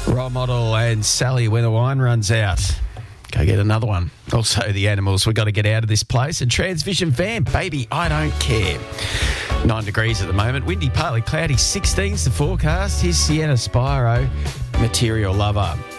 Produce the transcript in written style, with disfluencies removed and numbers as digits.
Role Model and Sally When the Wine Runs Out. Go get another one. Also, the Animals, we've got to get out of this place. And Transvision Van, Baby, I Don't Care. 9 degrees at the moment. Windy, partly cloudy, 16's the forecast. Here's Sienna Spyro, Material Lover.